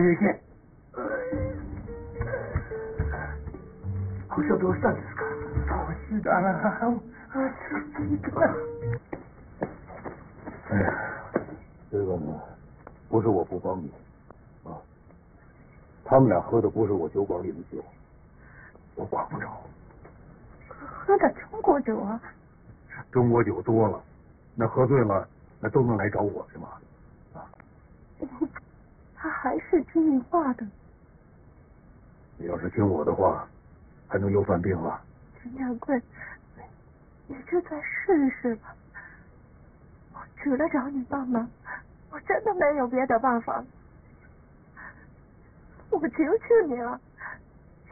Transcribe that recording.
け。保証どうしたんですか？年だな。哎呀，这个呢，不是我不帮你啊，他们俩喝的不是我酒馆里的酒，我管不着。 喝的中国酒啊？ 中国酒多了，那喝醉了，那都能来找我去吗？啊？ 他还是听你话的。 你要是听我的话，还能又犯病了？ 陈掌柜，你就再试一试吧。我除了找你帮忙，我真的没有别的办法了。我求求你了。